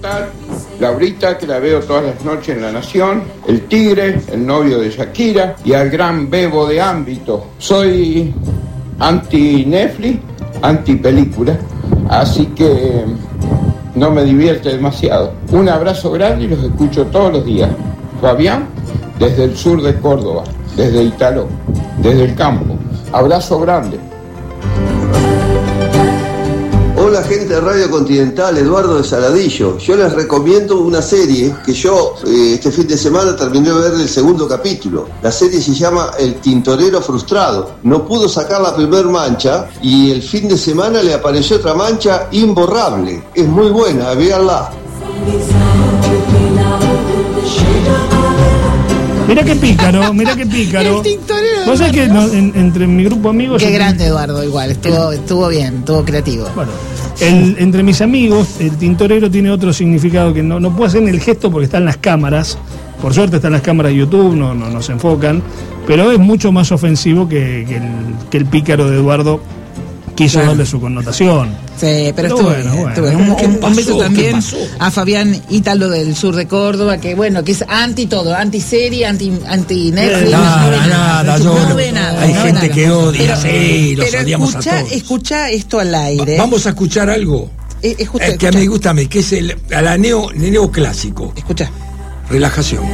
tal? Laurita, que la veo todas las noches en La Nación, el Tigre, el novio de Shakira, y al gran Bebo de Ámbito. Soy anti-Netflix, anti-película, así que no me divierte demasiado. Un abrazo grande y los escucho todos los días. Fabián, desde el sur de Córdoba, desde Italó, desde el campo. Abrazo grande. Hola gente de Radio Continental, Eduardo de Saladillo. Yo les recomiendo una serie que yo este fin de semana terminé de ver el segundo capítulo. La serie se llama El Tintorero Frustrado. No pudo sacar la primer mancha y el fin de semana le apareció otra mancha imborrable. Es muy buena, véanla. Mirá qué pícaro, mirá qué pícaro. El tintorero. Vos sabés que entre mi grupo de amigos... Qué grande Eduardo, igual, estuvo bien, estuvo creativo. Bueno, entre mis amigos, el tintorero tiene otro significado que no puedo hacer en el gesto porque están las cámaras. Por suerte están las cámaras de YouTube, no se enfocan, pero es mucho más ofensivo que el pícaro de Eduardo quiso darle su connotación. Sí, pero estuvo bien. Un beso también a Fabián Ítalo del sur de Córdoba, que es anti todo, anti serie, anti Netflix. No ve nada. Hay gente que odia, los odiamos a todos. Escucha esto al aire. Vamos a escuchar algo. Que a mí me gusta, que es a la neoclásico. Escucha. Relajación.